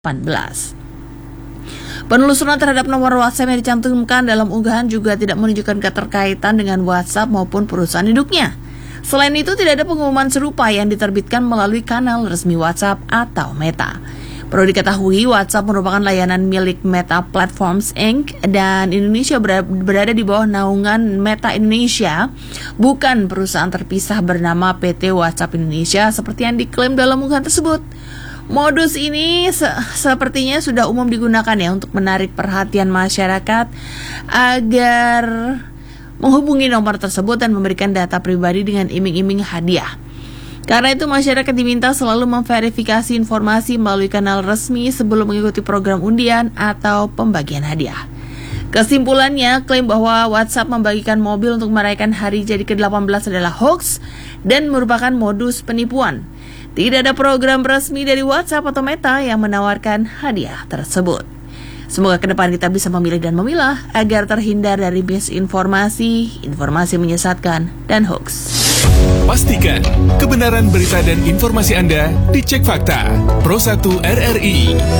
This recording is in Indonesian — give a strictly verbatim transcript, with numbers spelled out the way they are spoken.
delapan belas. Penelusuran terhadap nomor WhatsApp yang dicantumkan dalam unggahan juga tidak menunjukkan keterkaitan dengan WhatsApp maupun perusahaan induknya. Selain itu, tidak ada pengumuman serupa yang diterbitkan melalui kanal resmi WhatsApp atau Meta. Perlu diketahui, WhatsApp merupakan layanan milik Meta Platforms Incorporated dan Indonesia berada di bawah naungan Meta Indonesia, bukan perusahaan terpisah bernama P T WhatsApp Indonesia seperti yang diklaim dalam unggahan tersebut. Modus ini se- sepertinya sudah umum digunakan ya untuk menarik perhatian masyarakat agar menghubungi nomor tersebut dan memberikan data pribadi dengan iming-iming hadiah. Karena itu masyarakat diminta selalu memverifikasi informasi melalui kanal resmi sebelum mengikuti program undian atau pembagian hadiah. Kesimpulannya, klaim bahwa WhatsApp membagikan mobil untuk merayakan hari jadi ke delapan belas adalah hoax dan merupakan modus penipuan. Tidak ada program resmi dari WhatsApp atau Meta yang menawarkan hadiah tersebut. Semoga ke depan kita bisa memilih dan memilah agar terhindar dari misinformasi, informasi menyesatkan, dan hoax. Pastikan kebenaran berita dan informasi Anda dicek fakta. Pro satu R R I.